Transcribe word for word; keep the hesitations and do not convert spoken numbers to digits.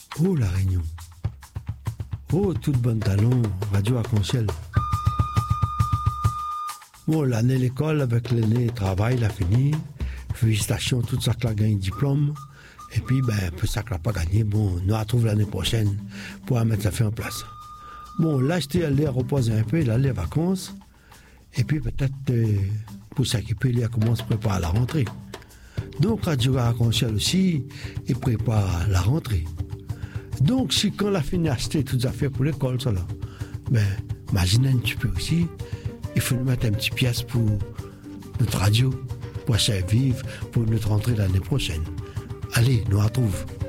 Oh, La Réunion. Oh, toute bonne talon, Radio Arc-en-Ciel. Bon, l'année l'école avec l'année travail, il a fini. Félicitations, tout ça qui a gagné diplôme. Et puis, ben, peu ça qui n'a pas gagné, bon, nous retrouve l'année prochaine pour mettre ça fait en place. Bon, là, j'étais allé reposer un peu, là, les vacances. Et puis, peut-être, euh, pour s'occuper, il commence à préparer la rentrée. Donc, Radio Arc-en-Ciel aussi, il prépare la rentrée. Donc, si quand la fini acheter toutes les affaires pour l'école, ça là, ben, imaginez un petit peu aussi, il faut nous mettre un petit pièce pour notre radio, pour servir, pour notre rentrée l'année prochaine. Allez, nous retrouvons.